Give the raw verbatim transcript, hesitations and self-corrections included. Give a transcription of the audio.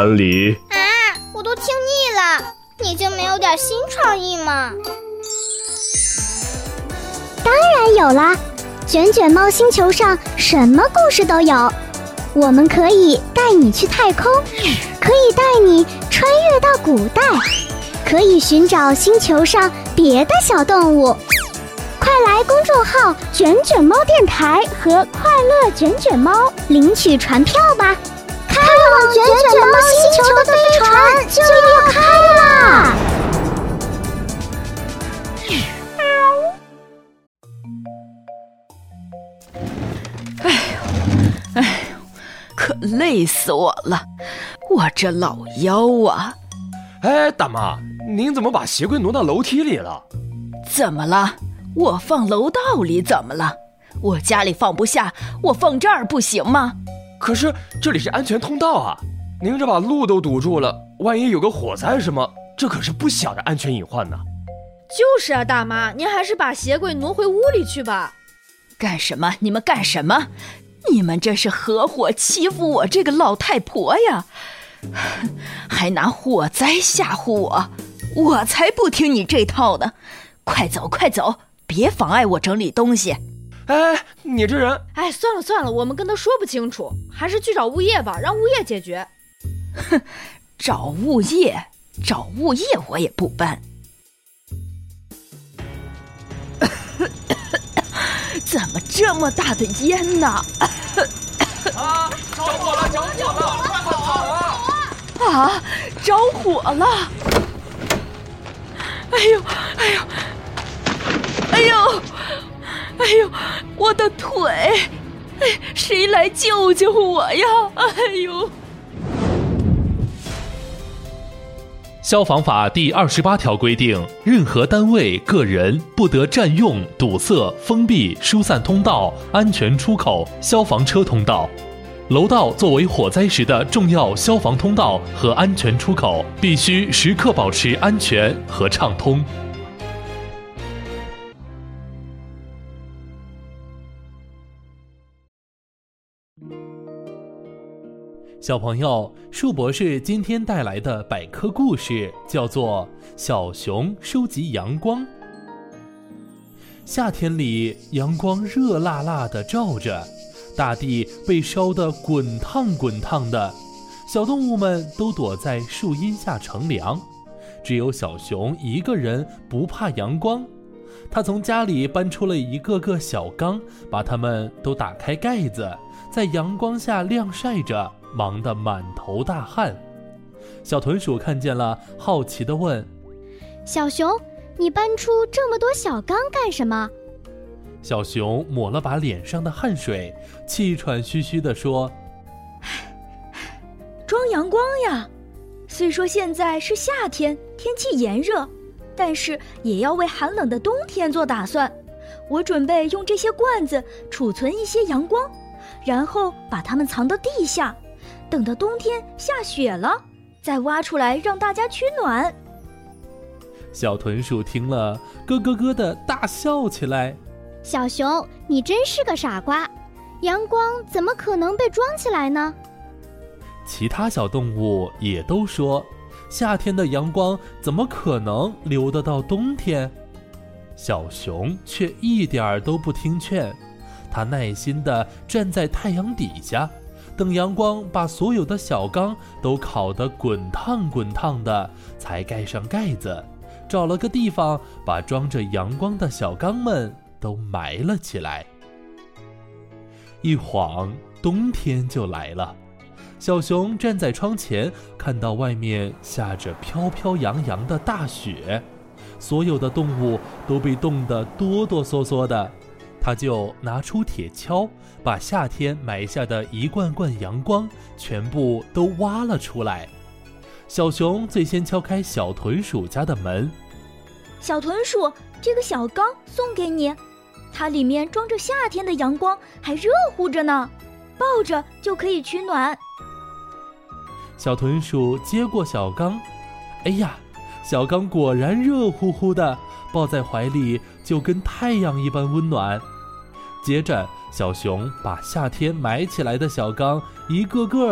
里。 啊，我都听腻了，你就没有点新创意吗？ 当然有啦，卷卷猫星球上什么故事都有，我们可以带你去太空，可以带你穿越到古代，可以寻找星球上别的小动物。快来公众号卷卷猫电台和快乐卷卷猫领取船票吧，开往卷卷猫星球的飞船就要开啦！ 哎呦，哎呦，可累死我了，我这老腰啊！ 哎，大妈，您怎么把鞋柜挪到楼梯里了？ 怎么了？我放楼道里怎么了？我家里放不下，我放这儿不行吗？ 可是这里是安全通道啊，您这把路都堵住了，万一有个火灾什么，这可是不小的安全隐患呢。 就是啊，大妈，您还是把鞋柜挪回屋里去吧。 干什么？你们干什么？你们这是合伙欺负我这个老太婆呀！还拿火灾吓唬我，我才不听你这套呢！快走快走，别妨碍我整理东西。 哎，你这人…… 哎，算了算了，我们跟他说不清楚，还是去找物业吧，让物业解决。 哼，找物业，找物业我也不搬。怎么这么大的烟呢？ 啊！着火了！着火了！快跑啊！ 啊！着火了！哎呦！哎呦！哎呦！哎呦！我的腿！哎，谁来救救我呀！哎呦！ 消防法第二十八条规定，任何单位、个人不得占用、堵塞、封闭、疏散通道、安全出口、消防车通道。楼道作为火灾时的重要消防通道和安全出口，必须时刻保持安全和畅通。小朋友，树博士今天带来的百科故事叫做《小熊收集阳光》。夏天里，阳光热辣辣地照着，大地被烧得滚烫滚烫的，小动物们都躲在树荫下乘凉，只有小熊一个人不怕阳光。他从家里搬出了一个个小缸，把它们都打开盖子，在阳光下晾晒着，忙得满头大汗。小豚鼠看见了，好奇地问： 小熊，你搬出这么多小缸干什么？ 小熊抹了把脸上的汗水，气喘吁吁地说： 装阳光呀！虽说现在是夏天，天气炎热，但是也要为寒冷的冬天做打算。我准备用这些罐子储存一些阳光，然后把它们藏到地下，等到冬天下雪了，再挖出来让大家取暖。 小豚鼠听了，咯咯咯地大笑起来。 小熊，你真是个傻瓜，阳光怎么可能被装起来呢？ 其他小动物也都说，夏天的阳光怎么可能留得到冬天？小熊却一点儿都不听劝，他耐心地站在太阳底下，等阳光把所有的小缸都烤得滚烫滚烫的，才盖上盖子，找了个地方把装着阳光的小缸们都埋了起来。一晃冬天就来了，小熊站在窗前，看到外面下着飘飘扬扬的大雪，所有的动物都被冻得哆哆嗦嗦的。他就拿出铁锹，把夏天埋下的一罐罐阳光全部都挖了出来。小熊最先敲开小豚鼠家的门。 小豚鼠，这个小缸送给你，它里面装着夏天的阳光，还热乎着呢，抱着就可以取暖。 小豚鼠接过小缸，哎呀，小缸果然热乎乎的，抱在怀里就跟太阳一般温暖。接着，小熊把夏天埋起来的小缸一个个